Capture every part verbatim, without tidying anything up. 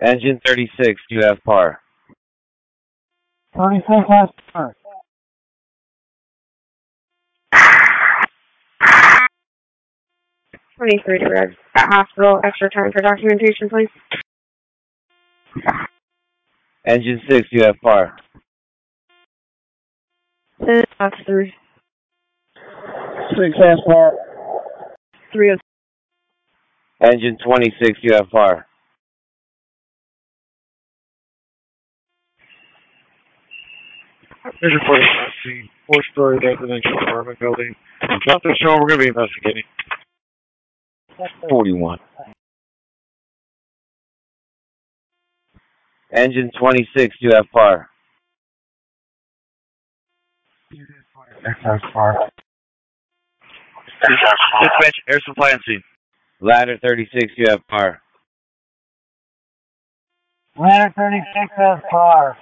Engine thirty-six, do you have par? thirty-six has par. twenty-three to Red Hospital, extra time for documentation, please. Engine six, do you have par? That's three. Six has par. Three of Engine twenty-six, do you have par? Here's your place at the four-story residential apartment building. Nothing showing. We're going to be investigating. forty-one. Engine twenty-six, do you have par? X has par. Dispatch, air supply and scene. Ladder thirty-six, do you have par? Ladder thirty-six has par.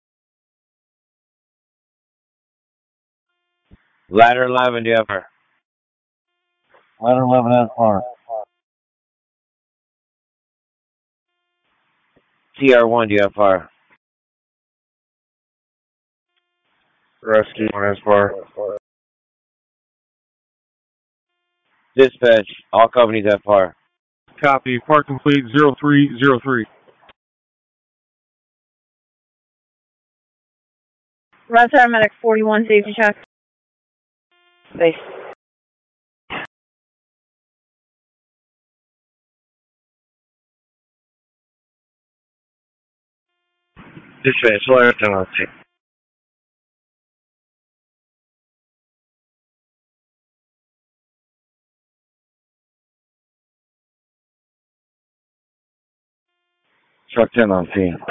Ladder eleven, do you have par? Ladder eleven has par. T R one, do you have par? Rescue one has par. Dispatch, all companies have par. Copy. Park complete zero three zero three. Red Paramedic forty-one, safety check. Base. Dispatch, all everything on scene. Truck ten on scene.